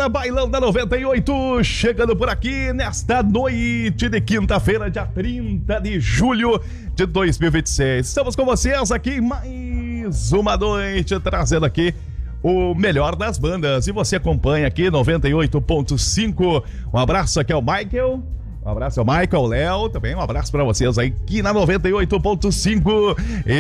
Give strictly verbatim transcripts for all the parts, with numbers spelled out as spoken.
galera, Bailão da noventa e oito, chegando por aqui nesta noite de quinta-feira, dia trinta de julho de dois mil e vinte e seis. Estamos com vocês aqui em mais uma noite, trazendo aqui o melhor das bandas. E você acompanha aqui noventa e oito ponto cinco. Um abraço aqui ao Michael. Um abraço ao Michael, Léo, também um abraço pra vocês aí aqui na noventa e oito ponto cinco,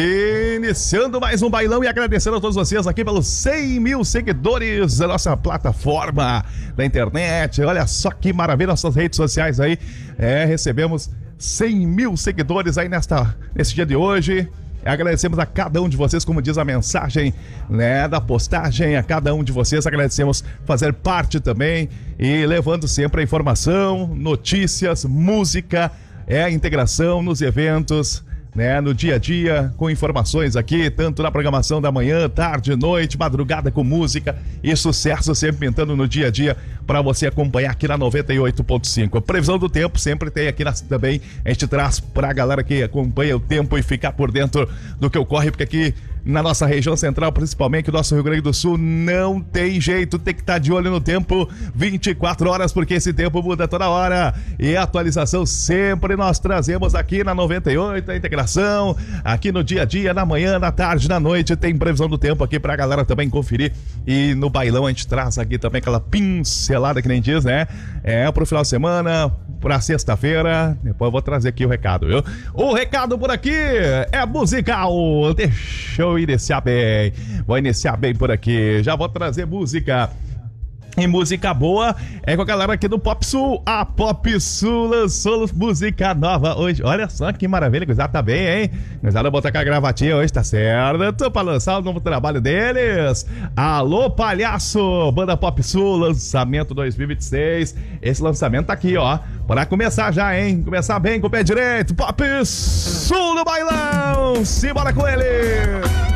iniciando mais um bailão e agradecendo a todos vocês aqui pelos cem mil seguidores da nossa plataforma da internet. Olha só que maravilha, nossas redes sociais aí, é, recebemos cem mil seguidores aí nesta, nesse dia de hoje. Agradecemos a cada um de vocês, como diz a mensagem, né, da postagem, a cada um de vocês agradecemos fazer parte também e levando sempre a informação, notícias, música, é a integração nos eventos, né, no dia a dia, com informações aqui, tanto na programação da manhã, tarde, noite, madrugada com música e sucesso sempre pintando no dia a dia para você acompanhar aqui na noventa e oito ponto cinco. Previsão do tempo sempre tem aqui nas, também, a gente traz pra galera que acompanha o tempo e ficar por dentro do que ocorre, porque aqui na nossa região central, principalmente o nosso Rio Grande do Sul, não tem jeito, tem que estar de olho no tempo vinte e quatro horas, porque esse tempo muda toda hora e a atualização sempre nós trazemos aqui na noventa e oito, a integração aqui no dia a dia, na manhã, na tarde, na noite, tem previsão do tempo aqui pra galera também conferir. E no bailão a gente traz aqui também aquela pincelada que nem diz, né? É pro final de semana, pra sexta-feira, depois eu vou trazer aqui o recado, viu? O recado por aqui é musical, deixa eu iniciar bem, vou iniciar bem por aqui, já vou trazer música. E música boa é com a galera aqui do Pop Sul. A Pop Sul lançou música nova hoje. Olha só que maravilha, Guizada tá bem, hein? Guizada botar com a gravatinha hoje, tá certo? Pra lançar o novo trabalho deles. Alô, Palhaço, Banda Pop Sul, lançamento dois mil e vinte e seis. Esse lançamento tá aqui, ó, pra começar já, hein? Começar bem com o pé direito. Pop Sul no bailão, simbora com ele!